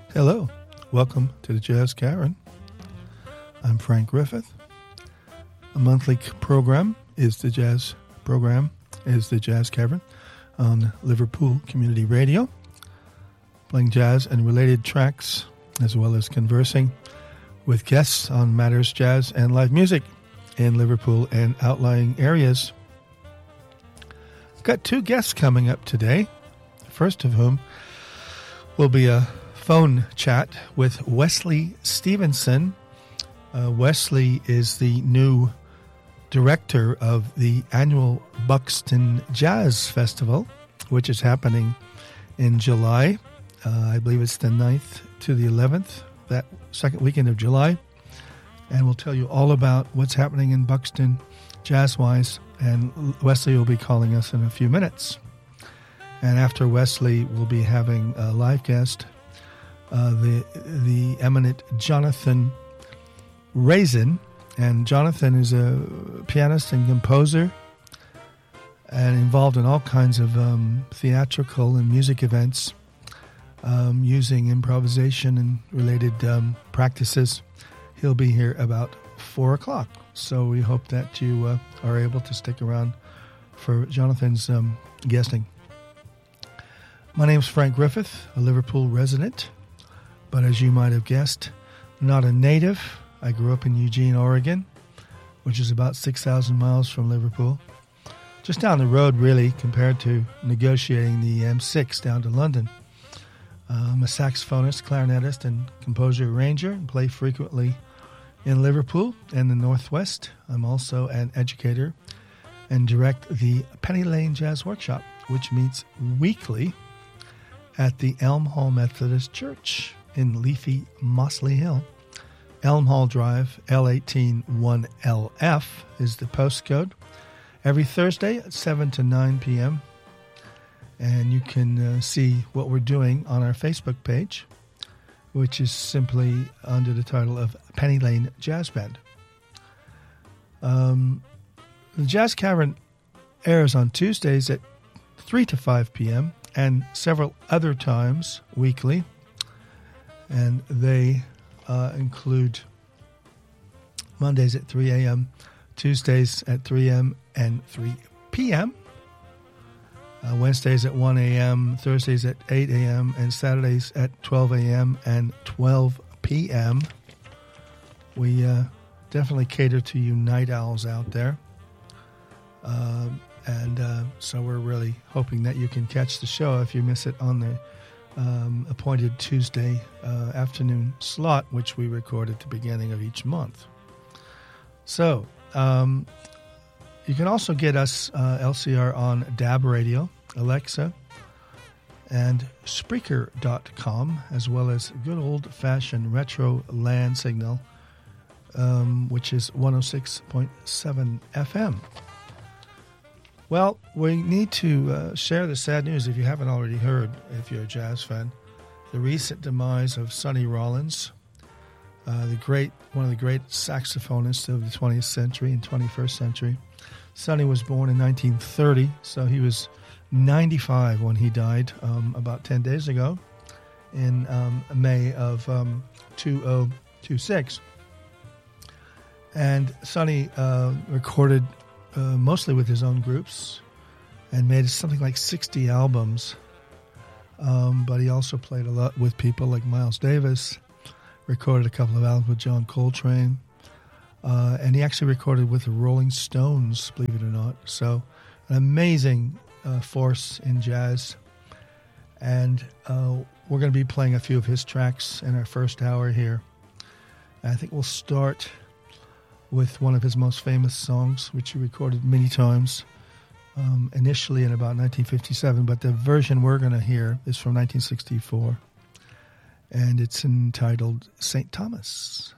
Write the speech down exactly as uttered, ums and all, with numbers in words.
Hello, welcome to the Jazz Cavern. I'm Frank Griffith. A monthly program is the Jazz program is the Jazz Cavern on Liverpool Community Radio, playing jazz and related tracks, as well as conversing with guests on matters jazz and live music in Liverpool and outlying areas. I've got two guests coming up today, the first of whom will be a phone chat with Wesley Stevenson. Uh, Wesley is the new director of the annual Buxton Jazz Festival, which is happening in July. Uh, I believe it's the ninth to the eleventh, that second weekend of July. And we'll tell you all about what's happening in Buxton jazz-wise. And Wesley will be calling us in a few minutes. And after Wesley, we'll be having a live guest, Uh, the the eminent Jonathan Raisin. And Jonathan is a pianist and composer and involved in all kinds of um, theatrical and music events um, using improvisation and related um, practices. He'll be here about four o'clock. So we hope that you uh, are able to stick around for Jonathan's um, guesting. My name's Frank Griffith, a Liverpool resident. But as you might have guessed, not a native. I grew up in Eugene, Oregon, which is about six thousand miles from Liverpool. Just down the road, really, compared to negotiating the M six down to London. Uh, I'm a saxophonist, clarinetist, and composer-arranger, and play frequently in Liverpool and the Northwest. I'm also an educator and direct the Penny Lane Jazz Workshop, which meets weekly at the Elm Hall Methodist Church in leafy Mossley Hill. Elm Hall Drive, L eighteen one L F is the postcode. Every Thursday at seven to nine p.m. And you can uh, see what we're doing on our Facebook page, which is simply under the title of Penny Lane Jazz Band. Um, the Jazz Cavern airs on Tuesdays at three to five p.m. and several other times weekly. And they uh, include Mondays at three a.m., Tuesdays at three a.m. and three p.m., uh, Wednesdays at one a.m., Thursdays at eight a.m., and Saturdays at twelve a.m. and twelve p.m. We uh, definitely cater to you night owls out there. Uh, and uh, so we're really hoping that you can catch the show if you miss it on the Um, appointed Tuesday uh, afternoon slot, which we record at the beginning of each month. So, um, you can also get us, uh, L C R, on D A B Radio, Alexa, and Spreaker dot com, as well as good old-fashioned retro land signal, um, which is one oh six point seven F M. Well, we need to uh, share the sad news, if you haven't already heard, if you're a jazz fan, the recent demise of Sonny Rollins, uh, the great, one of the great saxophonists of the twentieth century and twenty-first century. Sonny was born in nineteen thirty, so he was ninety-five when he died um, about ten days ago in um, May of um, two thousand twenty-six. And Sonny uh, recorded Uh, mostly with his own groups, and made something like sixty albums. Um, but he also played a lot with people like Miles Davis, recorded a couple of albums with John Coltrane, uh, and he actually recorded with the Rolling Stones, believe it or not. So an amazing uh, force in jazz. And uh, we're going to be playing a few of his tracks in our first hour here. And I think we'll start with one of his most famous songs, which he recorded many times, um, initially in about nineteen fifty-seven, but the version we're going to hear is from nineteen sixty-four, and it's entitled Saint Thomas.